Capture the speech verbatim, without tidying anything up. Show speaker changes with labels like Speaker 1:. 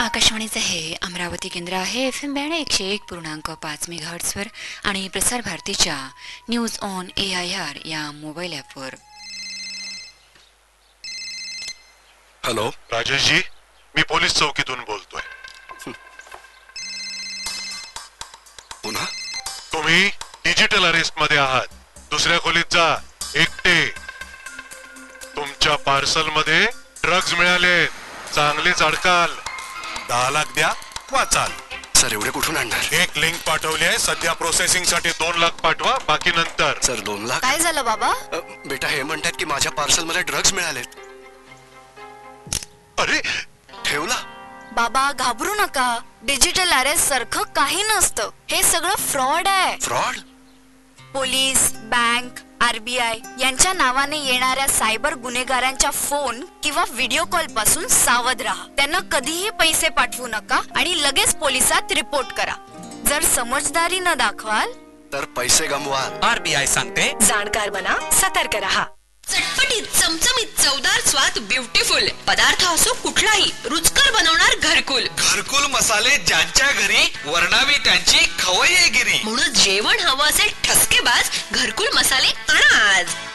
Speaker 1: आकाशवाणीचं हे अमरावती केंद्र आहे. एफ एम बँड एकशे एक पूर्णांक पाच मेगाहर्ट्झवर आणि प्रसार भारतीच्या news on A I R या मोबाईल ॲपवर.
Speaker 2: हॅलो
Speaker 3: राजेशजी, मी पोलीस चौकीतून बोलतोय.
Speaker 2: पुन्हा
Speaker 3: तुम्ही डिजिटल अरेस्ट मध्ये आहात. दुसऱ्या खोलीत जा, एकटे. तुमच्या पार्सल मध्ये ड्रग्ज मिळाले. चांगलेच अडकाल. दहा लाख द्या, वाचाल.
Speaker 2: सर एवढे कुठून आणणार?
Speaker 3: एक लिंक पाठवली आहे. सध्या प्रोसेसिंग साठी दोन लाख पाठवा, बाकी नंतर.
Speaker 2: सर दोन लाख?
Speaker 4: काय झालं बाबा?
Speaker 2: बेटा हे म्हणतात की माझ्या पार्सल मध्ये ड्रग्ज मिळालेत.
Speaker 3: अरे
Speaker 2: ठेवला?
Speaker 4: बाबा घाबरू नका. डिजिटल अरेस्ट सारखं काही नसतं. हे सगळं फ्रॉड आहे.
Speaker 2: फ्रॉड?
Speaker 4: पोलीस, बँक, आरबीआय यांच्या नावाने येणाऱ्या सायबर गुन्हेगारांच्या फोन किंवा व्हिडिओ कॉल पासून सावध राहा. त्यांना कधीही पैसे पाठवू नका आणि लगेच पोलिसात रिपोर्ट करा. जर समजदारी न दाखवाल
Speaker 2: तर पैसे गमवाल.
Speaker 5: आरबीआय सांगते,
Speaker 4: जाणकार बना, सतर्क रहा.
Speaker 6: चटपटीत, चमचमीत, चवदार स्वाद, ब्युटिफुल पदार्थ असो कुठलाही, रुचकर बनवणार घरकुल.
Speaker 5: घरकुल मसाले ज्यांच्या घरी, वर्णावी त्यांची खवय्येगिरी.
Speaker 6: म्हणून जेवण हवं असेल ठसकेबाज, घरकुल मसाले आणा आज.